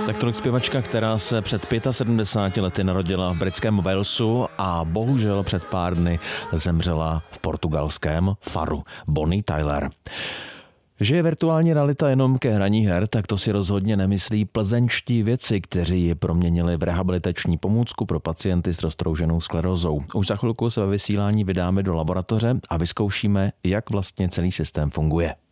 Tak tolik zpěvačka, která se před 75 lety narodila v britském Walesu a bohužel před pár dny zemřela v portugalském Faru. Bonnie Tyler. Že je virtuální realita jenom ke hraní her, tak to si rozhodně nemyslí plzeňští vědci, kteří ji proměnili v rehabilitační pomůcku pro pacienty s roztrouženou sklerózou. Už za chvilku se ve vysílání vydáme do laboratoře a vyzkoušíme, jak vlastně celý systém funguje.